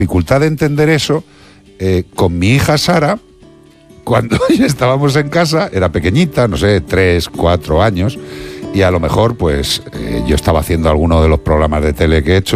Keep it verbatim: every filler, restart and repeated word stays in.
dificultad de entender eso eh, con mi hija Sara, cuando estábamos en casa, era pequeñita, no sé, tres, cuatro años, y a lo mejor, pues, eh, yo estaba haciendo alguno de los programas de tele que he hecho,